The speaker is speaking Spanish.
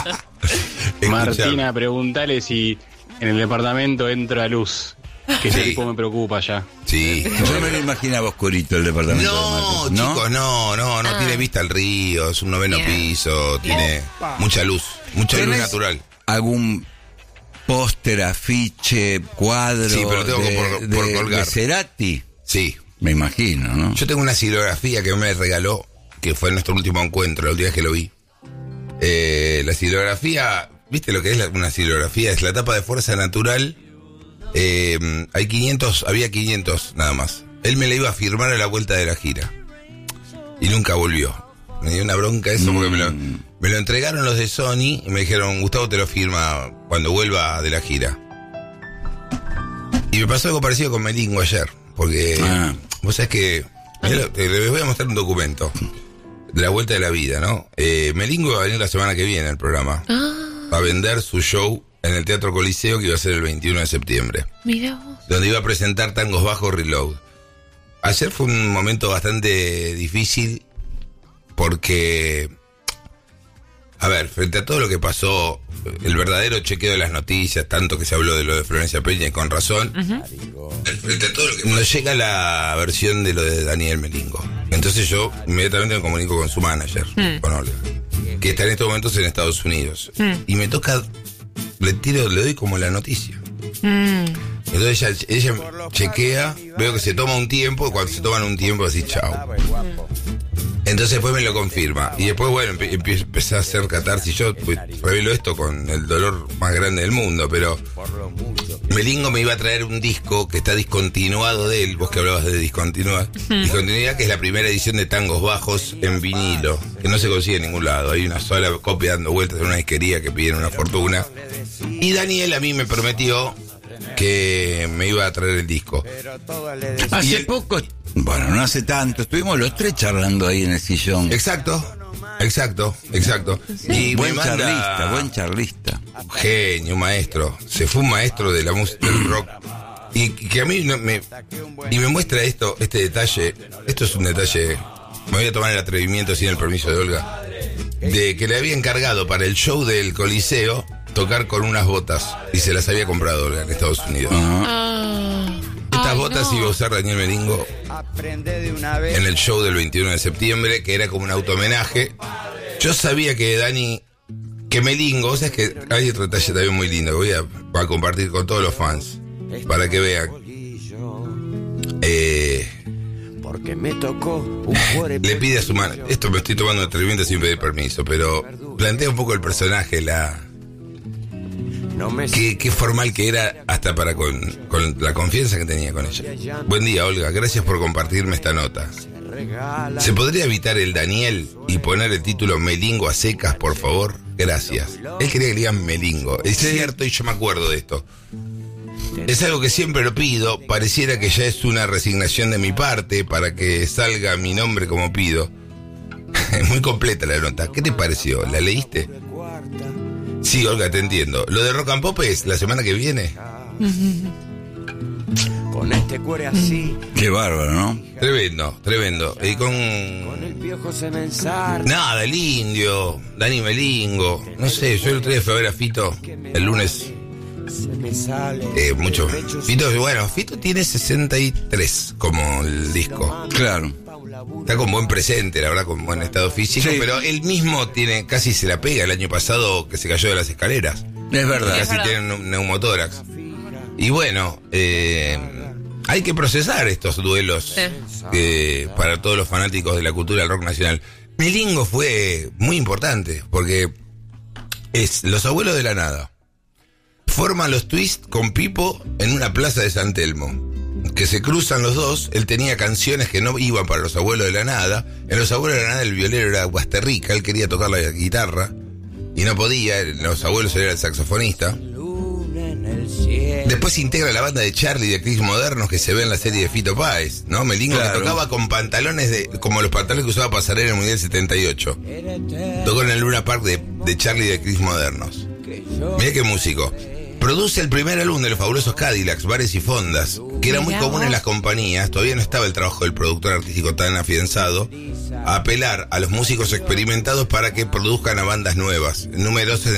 Martina, preguntale si en el departamento entra luz. Que ese tipo me preocupa ya. Sí. Yo me lo imaginaba oscurito el departamento de Marcos. No, chicos, no tiene vista al río, es un 9º piso, tiene mucha luz ¿Tenés natural. ¿Algún póster, afiche, cuadro Sí, pero tengo por colgar. de Cerati? Sí. Me imagino, ¿no? Yo tengo una silografía que me regaló, que fue nuestro último encuentro, la última vez que lo vi. La silografía, ¿viste lo que es una silografía? Es la tapa de Fuerza Natural. Había 500 nada más. Él me la iba a firmar a la vuelta de la gira. Y nunca volvió. Me dio una bronca eso porque me lo entregaron los de Sony y me dijeron, Gustavo te lo firma cuando vuelva de la gira. Y me pasó algo parecido con Melingo ayer. Porque vos sabés que les voy a mostrar un documento de la vuelta de la vida, ¿no? Melingo va a venir la semana que viene al programa. Va a vender su show en el Teatro Coliseo, que iba a ser el 21 de septiembre. Mirá vos. Donde iba a presentar Tangos Bajos Reload. Ayer fue un momento bastante difícil porque, a ver, frente a todo lo que pasó, el verdadero chequeo de las noticias, tanto que se habló de lo de Florencia Peña y con razón, frente a todo lo que nos llega la versión de lo de Daniel Melingo. Entonces yo inmediatamente me comunico con su manager, con Olga, que está en estos momentos en Estados Unidos. Y me toca... Le doy como la noticia. Entonces ella chequea, veo que se toma un tiempo, cuando se toman un tiempo así, chao. Entonces después me lo confirma. Y después, bueno, empecé a hacer catarsis. Yo revelo esto con el dolor más grande del mundo, pero Melingo me iba a traer un disco que está discontinuado de él, vos que hablabas de discontinuidad, que es la primera edición de Tangos Bajos en vinilo, que no se consigue en ningún lado. Hay una sola copia dando vueltas en una disquería que piden una fortuna. Y Daniel a mí me prometió que me iba a traer el disco. Hace poco, bueno, no hace tanto, estuvimos los tres charlando ahí en el sillón. Exacto. Y buen charlista. Genio, maestro. Se fue un maestro de la música del rock. Y que a mí me muestra este detalle. Esto es un detalle. Me voy a tomar el atrevimiento sin el permiso de Olga. De que le había encargado para el show del Coliseo tocar con unas botas. Y se las había comprado Olga en Estados Unidos. Estas botas iba a usar Daniel Melingo en el show del 21 de septiembre, que era como un auto-homenaje. Yo sabía que Melingo, o sea, es que hay otro detalle también muy lindo que voy a compartir con todos los fans, para que vean. Porque me tocó le pide a su mano, esto me estoy tomando un atrevimiento sin pedir permiso, pero plantea un poco el personaje, qué formal que era hasta para con la confianza que tenía con ella. Buen día, Olga, gracias por compartirme esta nota. ¿Se podría evitar el Daniel y poner el título Melingo a secas, por favor? Gracias. Él quería que le digan Melingo. Es cierto, y yo me acuerdo de esto. Es algo que siempre lo pido. Pareciera que ya es una resignación de mi parte para que salga mi nombre como pido. Es muy completa la nota. ¿Qué te pareció? ¿La leíste? Sí, Olga, te entiendo. Lo de Rock and Pop es la semana que viene. Con este cuore así. Qué bárbaro, ¿no? Tremendo. Y con el viejo se me ensarta. Nada, el Indio, Dani Melingo. No sé, yo el otro día fui a ver a Fito el lunes. Se me sale. Mucho. Fito tiene 63 como el disco. Claro. Está con buen presente, la verdad, con buen estado físico, pero él mismo casi se la pega el año pasado que se cayó de las escaleras. Es verdad. Casi tiene un neumotórax. Y bueno, hay que procesar estos duelos para todos los fanáticos de la cultura del rock nacional. Melingo fue muy importante, porque es Los Abuelos de la Nada. Forman los Twists con Pipo en una plaza de San Telmo. Que se cruzan los dos. Él tenía canciones que no iban para Los Abuelos de la Nada. En Los Abuelos de la Nada el violero era Guasterrica, él quería tocar la guitarra y no podía. En Los Abuelos él era el saxofonista. Después se integra la banda de Charlie de Cris Modernos, que se ve en la serie de Fito Páez, ¿no? Melingo, claro, que tocaba con pantalones como los pantalones que usaba Pasarela en el Mundial 78. Tocó en el Luna Park de Charlie de Cris Modernos. Mirá qué músico. Produce el primer álbum de los fabulosos Cadillacs, Bares y Fondas, que era muy común en las compañías. Todavía no estaba el trabajo del productor artístico tan afianzado, a apelar a los músicos experimentados para que produzcan a bandas nuevas, numerosas